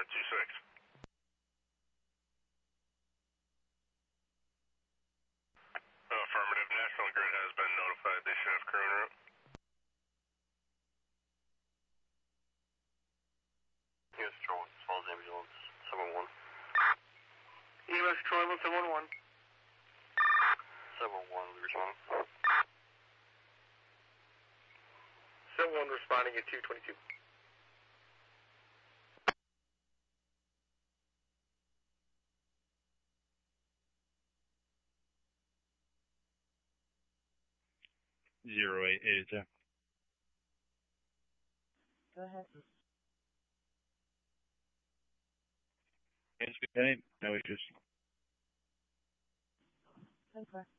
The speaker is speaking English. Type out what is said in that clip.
26. Affirmative. National Grid has been notified. They should have crew en route. U.S. Patrol, Falls Ambulance, 711. U.S. Patrol, 711. 711, we responding. 711 responding at 222. Zero 882. Go ahead. Yes, good day. No issues. 10-4.